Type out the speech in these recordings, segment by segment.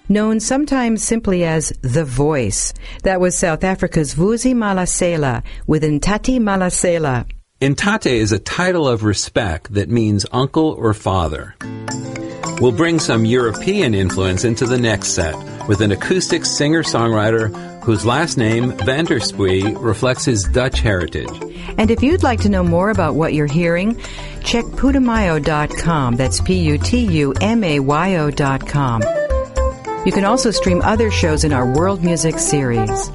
known sometimes simply as The Voice. That was South Africa's Vusi Malasela with Intati Malasela. Intate is a title of respect that means uncle or father. We'll bring some European influence into the next set with an acoustic singer-songwriter whose last name, Van der Spui, reflects his Dutch heritage. And if you'd like to know more about what you're hearing, check putumayo.com. That's Putumayo.com. You can also stream other shows in our World Music series.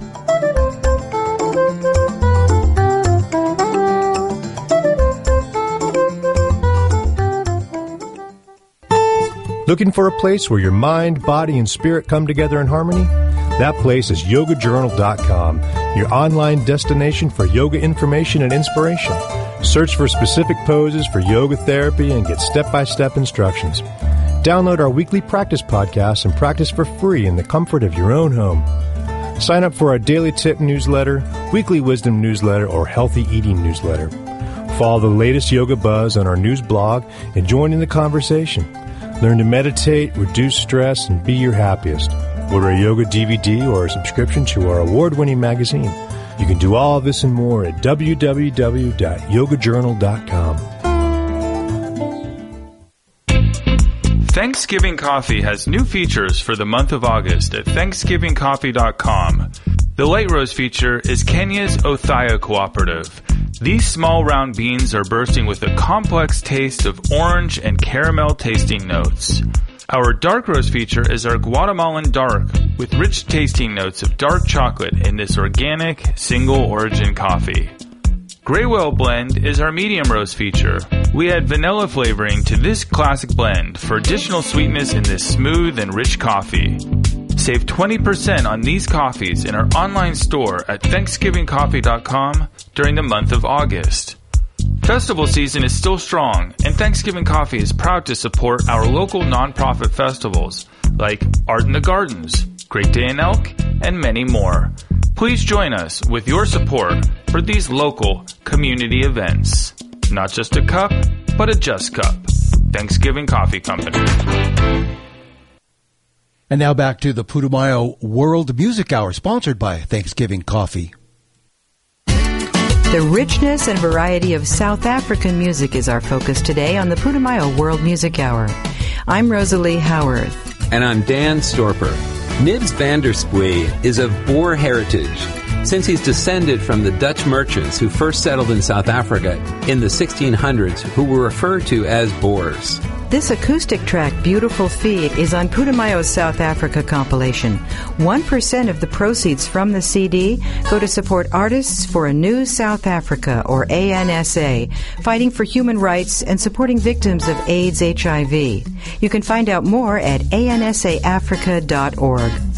Looking for a place where your mind, body, and spirit come together in harmony? That place is yogajournal.com, your online destination for yoga information and inspiration. Search for specific poses for yoga therapy and get step-by-step instructions. Download our weekly practice podcast and practice for free in the comfort of your own home. Sign up for our daily tip newsletter, weekly wisdom newsletter, or healthy eating newsletter. Follow the latest yoga buzz on our news blog and join in the conversation. Learn to meditate, reduce stress, and be your happiest. Order a yoga DVD or a subscription to our award-winning magazine. You can do all of this and more at www.yogajournal.com. Thanksgiving Coffee has new features for the month of August at thanksgivingcoffee.com. The light roast feature is Kenya's Othaya Cooperative. These small round beans are bursting with a complex taste of orange and caramel tasting notes. Our dark roast feature is our Guatemalan dark, with rich tasting notes of dark chocolate in this organic, single-origin coffee. Graywell Blend is our medium roast feature. We add vanilla flavoring to this classic blend for additional sweetness in this smooth and rich coffee. Save 20% on these coffees in our online store at thanksgivingcoffee.com during the month of August. Festival season is still strong, and Thanksgiving Coffee is proud to support our local nonprofit festivals like Art in the Gardens, Great Day in Elk, and many more. Please join us with your support for these local community events. Not just a cup, but a just cup. Thanksgiving Coffee Company. And now back to the Putumayo World Music Hour, sponsored by Thanksgiving Coffee. The richness and variety of South African music is our focus today on the Putumayo World Music Hour. I'm Rosalie Howarth. And I'm Dan Storper. Nibs van der Spui is of Boer heritage, since he's descended from the Dutch merchants who first settled in South Africa in the 1600s, who were referred to as Boers. This acoustic track, Beautiful Feet, is on Putumayo's South Africa compilation. 1% of the proceeds from the CD go to support Artists for a New South Africa, or ANSA, fighting for human rights and supporting victims of AIDS/HIV. You can find out more at ansaafrica.org.